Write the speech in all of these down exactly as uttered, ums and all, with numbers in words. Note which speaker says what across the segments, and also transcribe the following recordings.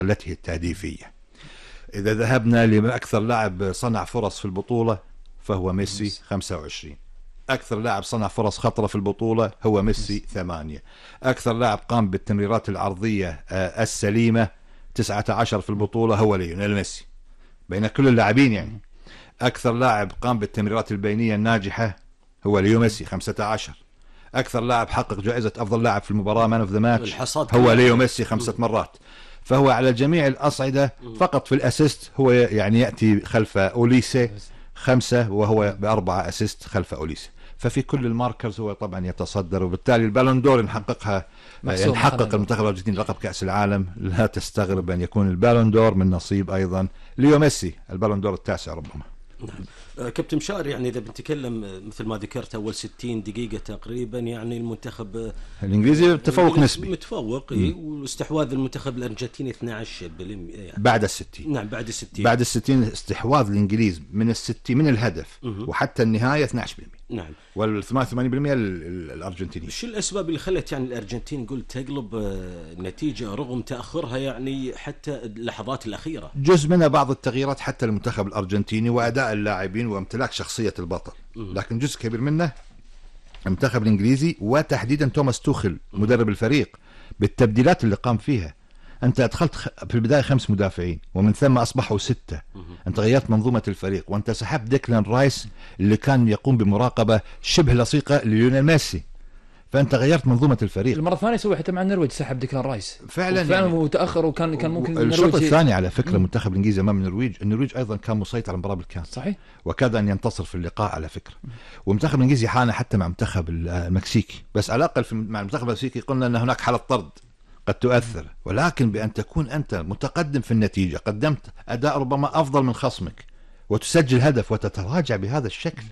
Speaker 1: التي التهديفية. إذا ذهبنا لأكثر لاعب صنع فرص في البطولة فهو ميسي خمسة وعشرين. أكثر لاعب صنع فرص خطرة في البطولة هو ميسي ثمانية. أكثر لاعب قام بالتمريرات العرضية السليمة تسعة عشر في البطولة هو ليونيل ميسي بين كل اللاعبين يعني. أكثر لاعب قام بالتمريرات البينية الناجحة هو ليو ميسي خمسة عشر. أكثر لاعب حقق جائزة أفضل لاعب في المباراة مان اوف ذا ماتش هو ليو ميسي خمسة مرات. فهو على جميع الأصعدة، فقط في الأسيست هو يعني يأتي خلف أوليسي خمسة وهو بأربعة أسيست خلف أوليسي. ففي كل الماركرز هو طبعا يتصدر، وبالتالي البالون دور نحققها يعني حقق المنتخب الأرجنتيني لقب كأس العالم، لا تستغرب أن يكون البالون دور من نصيب أيضا ليو ميسي، البالون دور التاسع ربما.
Speaker 2: نعم. كابتن مشاري، يعني إذا بنتكلم مثل ما ذكرت أول ستين دقيقة تقريبا يعني المنتخب
Speaker 1: الإنجليزي تفوق نسبي
Speaker 2: متفوق، واستحواذ المنتخب الأرجنتيني اثني عشر بالمئة يعني
Speaker 1: بعد الستين.
Speaker 2: نعم بعد الستين
Speaker 1: بعد الستين استحواذ الإنجليز من الستين من الهدف مه. وحتى النهاية اثني عشر بالمئة.
Speaker 2: نعم.
Speaker 1: والثمانية وثمانين بالمئة الأرجنتيني.
Speaker 2: شو الأسباب اللي خلت يعني الأرجنتين قلت تقلب النتيجة رغم تأخرها يعني حتى اللحظات الأخيرة؟
Speaker 1: جزء منها بعض التغييرات حتى المنتخب الأرجنتيني وأداء اللاعبين وامتلاك شخصية البطل، لكن جزء كبير منه المنتخب الإنجليزي وتحديدا توماس توخل مدرب الفريق بالتبديلات اللي قام فيها. أنت أدخلت في البداية خمس مدافعين ومن ثم أصبحوا ستة. أنت غيرت منظومة الفريق، وأنت سحبت ديكلان رايس اللي كان يقوم بمراقبة شبه لصيقة لليونيل ميسي، فأنت غيرت منظومة الفريق.
Speaker 3: المرة الثانية سوى حتى مع النرويج، سحب ديكلان رايس
Speaker 1: فعلا
Speaker 3: فعلا
Speaker 1: يعني
Speaker 3: وتأخر، وكان كان ممكن
Speaker 1: الشوط الثاني على فكرة المنتخب الإنجليزي أمام النرويج، النرويج أيضا كان مسيطر على المباراة بالكامل
Speaker 3: صحيح،
Speaker 1: وكاد أن ينتصر في اللقاء على فكرة. والمنتخب الإنجليزي حان حتى مع المنتخب المكسيكي، بس على الأقل مع المنتخب المكسيكي قلنا أن هناك حالة طرد قد تؤثر، ولكن بأن تكون أنت متقدم في النتيجة، قدمت أداء ربما أفضل من خصمك وتسجل هدف وتتراجع بهذا الشكل،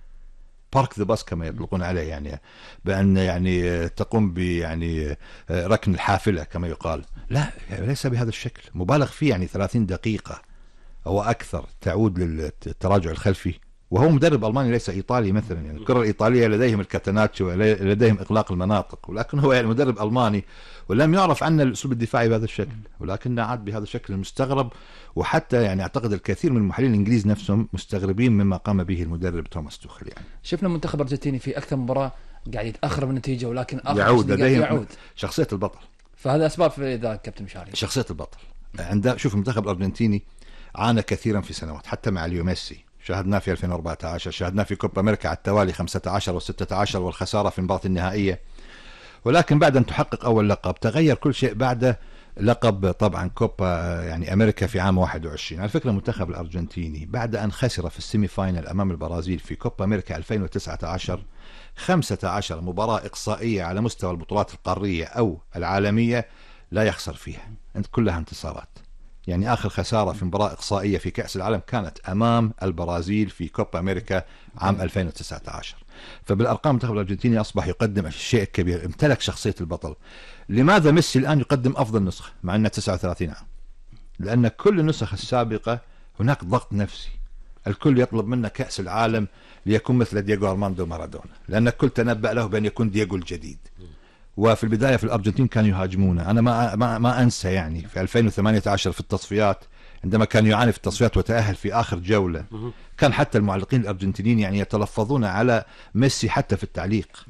Speaker 1: بارك ذا باس كما يطلقون عليه، يعني بأن يعني تقوم ب يعني ركن الحافلة كما يقال. لا، ليس بهذا الشكل، مبالغ فيه، يعني ثلاثين دقيقة أو أكثر تعود للتراجع الخلفي، وهو مدرب ألماني ليس إيطالي مثلا. يعني الكرة الإيطالية لديهم الكاتاناتشو ولديهم إغلاق المناطق، ولكن هو يعني مدرب ألماني ولم يعرف عنا الأسلوب الدفاعي بهذا الشكل، ولكنه عاد بهذا الشكل المستغرب. وحتى يعني أعتقد الكثير من المحللين الإنجليز نفسهم مستغربين مما قام به المدرب توماس توخل. يعني
Speaker 3: شفنا المنتخب الأرجنتيني في أكثر مباراة قاعد يتأخر بالنتيجة، ولكن
Speaker 1: يعود لديهم يعود. شخصية البطل،
Speaker 3: فهذا أسباب في ذا كابتن مشاري،
Speaker 1: شخصية البطل. عند شوف المنتخب الأرجنتيني عانى كثيرا في سنوات، حتى مع ليو ميسي شاهدناه في ألفين وأربعة عشر، شاهدناه في كوبا أمريكا على التوالي خمسة عشر وستة عشر والخسارة في المباراة النهائية. ولكن بعد أن تحقق أول لقب تغير كل شيء بعد لقب طبعا كوبا يعني أمريكا في عام واحد وعشرين. على فكرة المنتخب الأرجنتيني بعد أن خسر في السيمي فاينل أمام البرازيل في كوبا أمريكا ألفين وتسعة عشر خمسة عشر مباراة إقصائية على مستوى البطولات القارية أو العالمية لا يخسر فيها، أنت كلها انتصارات. يعني آخر خسارة في مباراة إقصائية في كأس العالم كانت أمام البرازيل في كوبا أمريكا عام ألفين وتسعة عشر. فبالأرقام المنتخب الأرجنتيني أصبح يقدم شيء كبير، امتلك شخصية البطل. لماذا ميسي الآن يقدم أفضل نسخة مع أنه تسعة وثلاثين عام؟ لأن كل النسخ السابقة هناك ضغط نفسي، الكل يطلب منه كأس العالم ليكون مثل دييغو أرماندو مارادونا، لأن الكل تنبأ له بأن يكون دييغو الجديد. وفي البداية في الأرجنتين كانوا يهاجمونه. أنا ما, ما, ما أنسى يعني في ألفين وثمانية عشر في التصفيات عندما كان يعاني في التصفيات وتأهل في آخر جولة، كان حتى المعلقين الأرجنتينيين يعني يتلفظون على ميسي حتى في التعليق،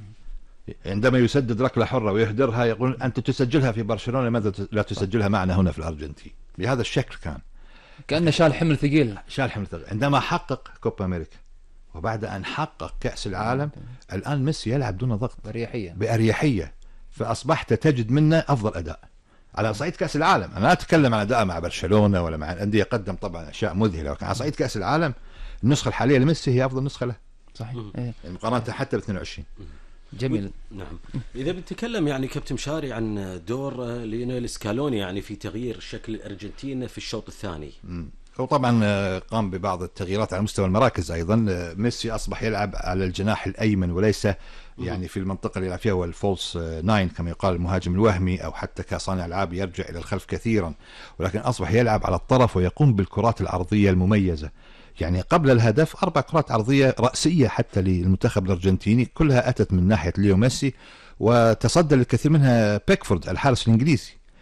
Speaker 1: عندما يسدد ركلة حرة ويهدرها يقول أنت تسجلها في برشلونة لماذا لا تسجلها معنا هنا في الأرجنتين؟ بهذا الشكل كان
Speaker 3: كأنه شال حمل ثقيل،
Speaker 1: شال حمل ثقيل. عندما حقق كوبا أمريكا وبعد أن حقق كأس العالم الآن ميسي يلعب دون ضغط
Speaker 3: بأريحية
Speaker 1: بأريحية، فأصبحت تجد منه أفضل أداء على صعيد كأس العالم. أنا لا أتكلم عن أداء مع برشلونة ولا مع الأندية، قدم طبعا أشياء مذهلة، ولكن على صعيد كأس العالم النسخة الحالية لميسي هي أفضل نسخة له.
Speaker 3: صحيح،
Speaker 1: يعني مقارنة حتى ب اثنين وعشرين.
Speaker 3: جميل.
Speaker 2: نعم. إذا بنتكلم يعني كابتن مشاري عن دور ليونيل سكالوني يعني في تغيير شكل الأرجنتين في الشوط الثاني،
Speaker 1: هو طبعا قام ببعض التغييرات على مستوى المراكز. أيضا ميسي أصبح يلعب على الجناح الأيمن وليس يعني في المنطقة اللي يلعب فيها هو الفولس ناين كما يقال، المهاجم الوهمي أو حتى كصانع ألعاب يرجع إلى الخلف كثيرا، ولكن أصبح يلعب على الطرف ويقوم بالكرات العرضية المميزة. يعني قبل الهدف أربع كرات عرضية رأسية حتى للمنتخب الأرجنتيني كلها أتت من ناحية ليو ميسي، وتصدى للكثير منها بيكفورد الحارس الإنجليزي،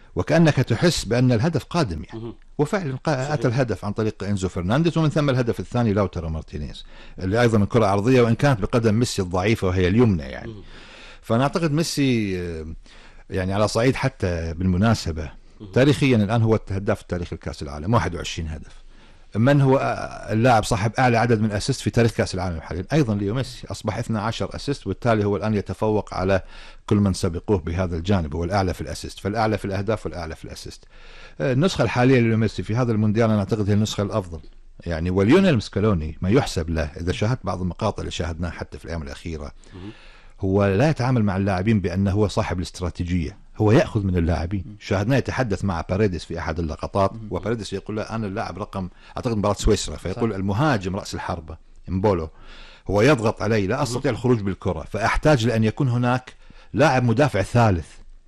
Speaker 1: وكأنك تحس بأن الهدف قادم يعني. وفعلا أتى الهدف عن طريق إنزو فرنانديز، ومن ثم الهدف الثاني لاوتارو مارتينيز اللي أيضا من كرة عرضية وإن كانت بقدم ميسي الضعيفة وهي اليمنى يعني. فأنا أعتقد ميسي يعني على صعيد حتى بالمناسبة تاريخيا الآن هو هداف تاريخ الكأس العالم، واحد وعشرين هدف. من هو اللاعب صاحب أعلى عدد من أسيست في تاريخ كأس العالم حاليا؟ أيضا ليو ميسي، أصبح اثني عشر أسيست، وبالتالي هو الآن يتفوق على كل من سبقوه بهذا الجانب، هو الأعلى في الأسيست، فالأعلى في الأهداف والأعلى في الأسيست. النسخة الحالية ليو ميسي في هذا المونديال أنا أعتقد هي النسخة الأفضل يعني. وليونيل سكالوني ما يحسب له، إذا شاهدت بعض المقاطع اللي شاهدناها حتى في الأيام الأخيرة، هو لا يتعامل مع اللاعبين بأنه هو صاحب الاستراتيجية، هو يأخذ من اللاعبين. شاهدناه يتحدث مع باريديس في أحد اللقطات، وباريديس يقول له أنا اللاعب رقم أعتقد مباراة سويسرا، فيقول المهاجم رأس الحربة إمبولو هو يضغط علي، لا أستطيع الخروج بالكرة، فأحتاج لأن يكون هناك لاعب مدافع ثالث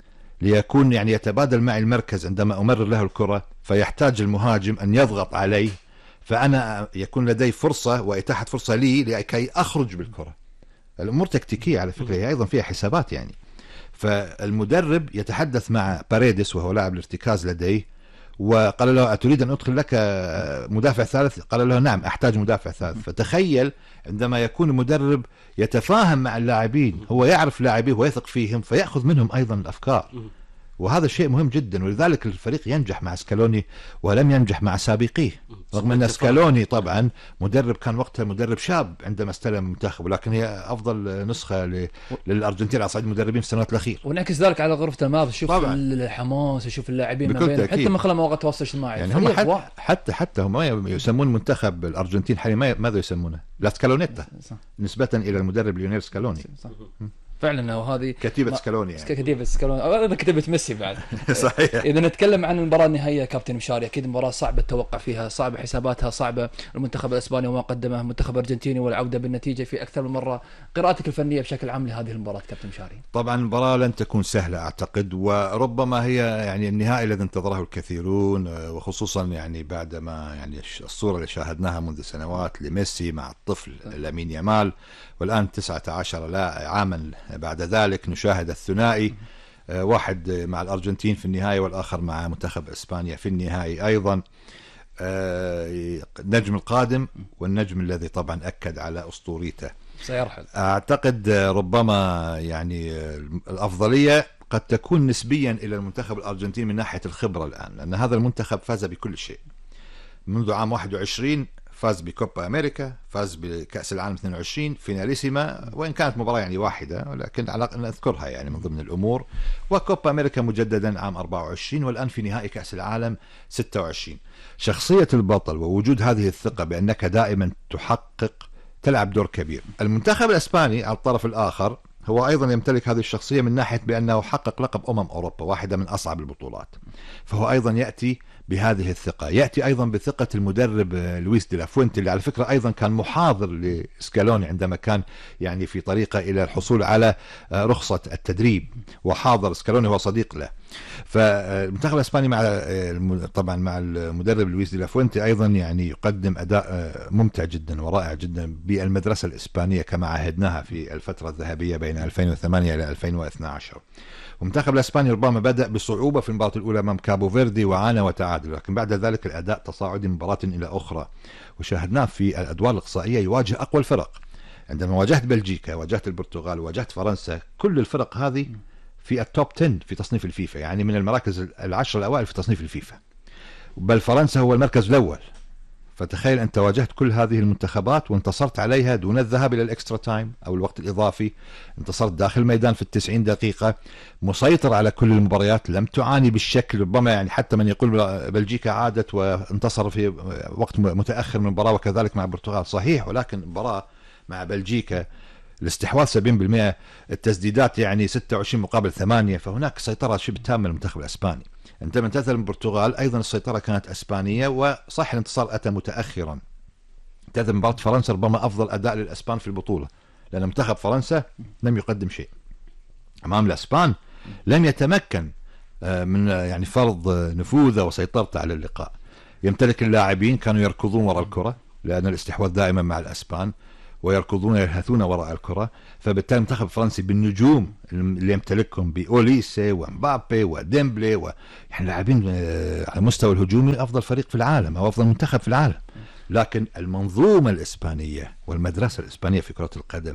Speaker 1: ليكون يعني يتبادل معي المركز عندما أمرر له الكرة، فيحتاج المهاجم أن يضغط علي، فأنا يكون لدي فرصة وإتاحة فرصة لي لكي أخرج بالكرة. الأمور تكتيكية على فكرة، هي أيضا فيها حسابات يعني. فالمدرب يتحدث مع باريديس وهو لاعب الارتكاز لديه، وقال له أتريد أن أدخل لك مدافع ثالث؟ قال له نعم أحتاج مدافع ثالث. فتخيل عندما يكون المدرب يتفاهم مع اللاعبين، هو يعرف لاعبيه ويثق فيهم، فيأخذ منهم أيضا الأفكار، وهذا شيء مهم جدا. ولذلك الفريق ينجح مع سكالوني ولم ينجح مع سابقيه، رغم أن سكالوني طبعا مدرب كان وقتها مدرب شاب عندما استلم المنتخب، ولكن هي أفضل نسخة للأرجنتين على صعيد المدربين في السنوات الأخيرة.
Speaker 3: ونعكس ذلك على غرفة الملابس، شوف الحماس، شوف اللاعبين ما بين، حتى من خلال مواقع التواصل الاجتماعي
Speaker 1: يعني هم حتى, حتى حتى هم يسمون منتخب الأرجنتين حاليا ماذا يسمونه؟ لا سكالونيتا، نسبة إلى المدرب ليونيل سكالوني.
Speaker 3: صح. فعلا، وهذه
Speaker 1: كتيبة سكالوني يعني.
Speaker 3: كتيبة سكالوني، أيضا كتيبة ميسي بعد.
Speaker 1: صحيح.
Speaker 3: إذا نتكلم عن المباراة النهائية كابتن مشاري، أكيد مباراة صعبة التوقع فيها، صعبة حساباتها، صعبة المنتخب الإسباني وما قدمه المنتخب الأرجنتيني والعودة بالنتيجة في أكثر من مرة. قراءتك الفنية بشكل عام لهذه المباراة كابتن مشاري؟
Speaker 1: طبعا المباراة لن تكون سهلة أعتقد، وربما هي يعني النهائي الذي انتظره الكثيرون، وخصوصا يعني بعد ما يعني الصورة اللي شاهدناها منذ سنوات لميسي مع الطفل لامين يامال، والآن تسعة عشر لا عاما بعد ذلك نشاهد الثنائي، واحد مع الأرجنتين في النهاية والآخر مع منتخب إسبانيا في النهاية أيضا. النجم القادم والنجم الذي طبعا أكد على أسطوريته
Speaker 3: سيرحل.
Speaker 1: أعتقد ربما يعني الأفضلية قد تكون نسبيا إلى المنتخب الأرجنتيني من ناحية الخبرة الآن، لأن هذا المنتخب فاز بكل شيء منذ عام واحد وعشرين، فاز بكوبا أمريكا، فاز بكأس العالم اثنين وعشرين فيناليسيما، وإن كانت مباراة يعني واحدة ولكن على نذكرها يعني من ضمن الأمور، وكوبا أمريكا مجددا عام أربعة وعشرين، والآن في نهائي كأس العالم ستة وعشرين. شخصية البطل ووجود هذه الثقة بأنك دائما تحقق تلعب دور كبير. المنتخب الإسباني على الطرف الآخر هو أيضا يمتلك هذه الشخصية من ناحية بأنه حقق لقب أمم أوروبا، واحدة من أصعب البطولات، فهو أيضا يأتي بهذه الثقة، يأتي أيضا بثقة المدرب لويس دي لا فوينتي اللي على فكرة أيضا كان محاضر لسكالوني عندما كان يعني في طريقة إلى الحصول على رخصة التدريب، وحاضر سكالوني هو صديق له. فالمنتخب الإسباني مع طبعا مع المدرب لويس دي لا فوينتي أيضا يعني يقدم أداء ممتع جدا ورائع جدا بالمدرسة الإسبانية كما عهدناها في الفترة الذهبية بين ألفين وثمانية إلى ألفين واثني عشر. المنتخب الإسباني ربما بدأ بصعوبة في المباراة الأولى أمام كابو فيردي وعانى وتعادل، لكن بعد ذلك الأداء تصاعدي من مباراة إلى أخرى، وشاهدناه في الأدوار الإقصائية يواجه أقوى الفرق. عندما واجهت بلجيكا، واجهت البرتغال، واجهت فرنسا، كل الفرق هذه في التوب عشرة في تصنيف الفيفا، يعني من المراكز العشر الأوائل في تصنيف الفيفا، بل فرنسا هو المركز الأول. فتخيل أنت واجهت كل هذه المنتخبات وانتصرت عليها دون الذهاب إلى الإكسترا تايم أو الوقت الإضافي، انتصرت داخل الميدان في التسعين دقيقة، مسيطر على كل المباريات، لم تعاني بالشكل ربما يعني حتى من يقول بلجيكا عادت وانتصر في وقت متأخر من المباراة، وكذلك مع البرتغال صحيح، ولكن المباراة مع بلجيكا الاستحواذ سبعين بالمئة، التسديدات يعني ستة وعشرين مقابل ثمانية، فهناك سيطرة شبه تامة للمنتخب الإسباني. عندما انتهت البرتغال أيضا السيطرة كانت أسبانية، وصح الانتصار أتى متأخرا. انتهت مباراة فرنسا ربما أفضل أداء للأسبان في البطولة، لأن منتخب فرنسا لم يقدم شيء أمام الأسبان، لم يتمكن من يعني فرض نفوذه وسيطرته على اللقاء. يمتلك اللاعبين كانوا يركضون وراء الكرة لأن الاستحواذ دائما مع الأسبان، ويركضون يلهثون وراء الكرة. فبالتالي المنتخب الفرنسي بالنجوم اللي يمتلكهم بأوليسي ومبابي وديمبلي و... يعني لاعبين على مستوى الهجومي أفضل فريق في العالم أو أفضل منتخب في العالم. لكن المنظومة الإسبانية والمدرسة الإسبانية في كرة القدم،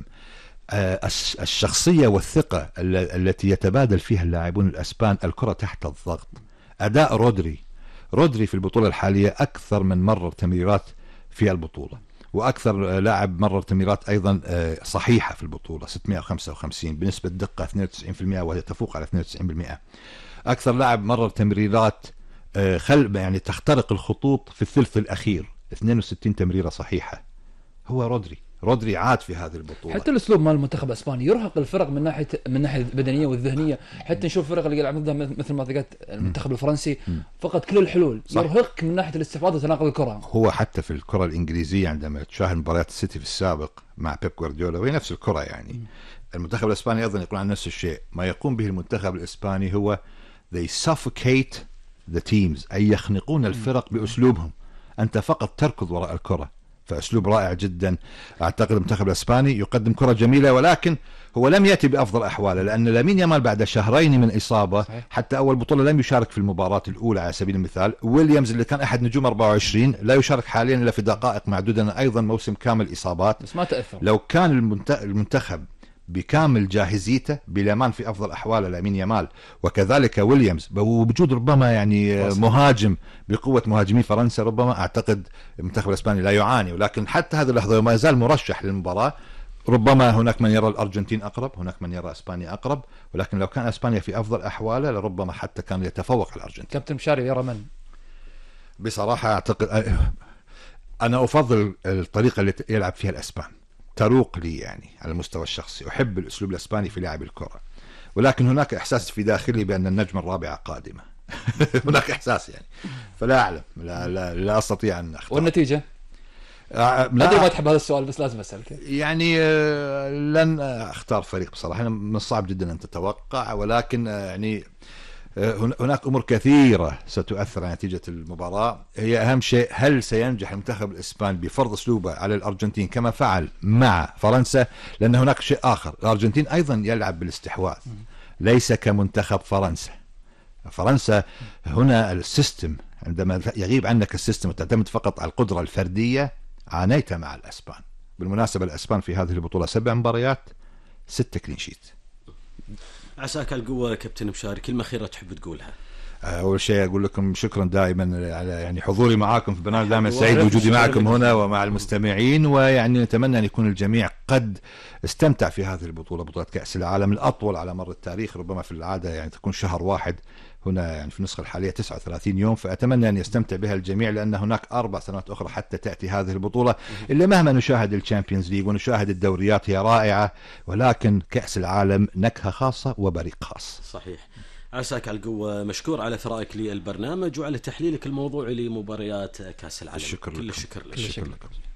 Speaker 1: الشخصية والثقة التي يتبادل فيها اللاعبون الأسبان الكرة تحت الضغط. أداء رودري رودري في البطولة الحالية أكثر من مرر تمريرات في البطولة، وأكثر لاعب مرر تمريرات أيضا صحيحة في البطولة ستمائة وخمسة وخمسين بنسبة دقة اثنين وتسعين بالمئة، وهي تفوق على اثنين وتسعين بالمئة. أكثر لاعب مرر تمريرات خل يعني تخترق الخطوط في الثلث الأخير، اثنين وستين تمريرة صحيحة، هو رودري. رودري عاد في هذه البطولة.
Speaker 3: حتى الاسلوب مال المنتخب الاسباني يرهق الفرق من ناحيه من ناحيه البدنيه والذهنيه. حتى نشوف فرق اللي يلعب ضدها مثل ما ذكرت المنتخب الفرنسي فقد كل الحلول، صح. يرهق من ناحيه الاستحواذ وتناقل الكره.
Speaker 1: هو حتى في الكره الانجليزيه عندما تشاهد مباريات السيتي في السابق مع بيب جوارديولا وهي نفس الكره يعني م. المنتخب الاسباني ايضا يقول عن نفس الشيء. ما يقوم به المنتخب الاسباني هو they suffocate the teams، اي يخنقون الفرق باسلوبهم. انت فقط تركض وراء الكره، فأسلوب رائع جدا. أعتقد المنتخب الإسباني يقدم كرة جميلة، ولكن هو لم يأتي بأفضل أحواله، لأن لامين يامال بعد شهرين من إصابة صحيح. حتى أول بطولة لم يشارك في المباراة الأولى على سبيل المثال. ويليامز اللي كان أحد نجوم أربعة وعشرين لا يشارك حاليا إلا في دقائق معدودة، أيضا موسم كامل إصابات،
Speaker 3: بس ما تأثر.
Speaker 1: لو كان المنتخب بكامل جاهزيته بلامان في أفضل أحواله لامين يامال وكذلك ويليامز، وبوجود ربما يعني مهاجم بقوة مهاجمي فرنسا، ربما أعتقد المنتخب الإسباني لا يعاني. ولكن حتى هذه اللحظة وما يزال مرشح للمباراة. ربما هناك من يرى الأرجنتين أقرب، هناك من يرى إسبانيا أقرب، ولكن لو كان إسبانيا في أفضل أحواله لربما حتى كان يتفوق على الأرجنتين.
Speaker 3: كابتن مشاري يرى من؟
Speaker 1: بصراحة أعتقد أنا أفضل الطريقة اللي يلعب فيها الأسبان، تروق لي يعني على المستوى الشخصي. أحب الأسلوب الإسباني في لعب الكرة، ولكن هناك إحساس في داخلي بأن النجمة الرابعة قادمة. هناك إحساس يعني، فلا أعلم، لا, لا, لا أستطيع أن أختار.
Speaker 3: والنتيجة؟
Speaker 1: أدري
Speaker 3: ما تحب هذا السؤال بس لازم أسألك.
Speaker 1: يعني لن أختار فريق بصراحة، من الصعب جدا أن تتوقع، ولكن يعني هناك أمور كثيرة ستؤثر على نتيجة المباراة. هي أهم شيء هل سينجح المنتخب الإسباني بفرض أسلوبه على الأرجنتين كما فعل مع فرنسا، لأن هناك شيء آخر، الأرجنتين أيضا يلعب بالاستحواذ ليس كمنتخب فرنسا. فرنسا هنا السيستم، عندما يغيب عنك السيستم وتعتمد فقط على القدرة الفردية عانيت مع الأسبان. بالمناسبة الأسبان في هذه البطولة سبع مباريات ستة كلين شيت.
Speaker 2: عساك على القوة كابتن مشاري، كلمة أخيرة تحب تقولها؟
Speaker 1: أول شيء أقول لكم شكرا دائما على يعني حضوري معاكم في برنامج. دائما سعيد بوجودي معكم هنا ومع المستمعين، ويعني نتمنى أن يكون الجميع قد استمتع في هذه البطولة، بطولة كأس العالم الأطول على مر التاريخ. ربما في العادة يعني تكون شهر واحد، هنا يعني في النسخة الحالية تسعة وثلاثين يوم، فأتمنى أن يستمتع بها الجميع، لأن هناك أربع سنوات أخرى حتى تأتي هذه البطولة. إلا مهما نشاهد الشامبيونز ليج ونشاهد الدوريات هي رائعة، ولكن كأس العالم نكهة خاصة وبريق خاص.
Speaker 2: صحيح. عساك على القوة، مشكور على ثرائك للبرنامج وعلى تحليلك الموضوعي لمباريات كأس العالم.
Speaker 1: الشكر
Speaker 2: كل
Speaker 1: لكم.
Speaker 2: الشكر لك.
Speaker 1: كل الشكر لكم.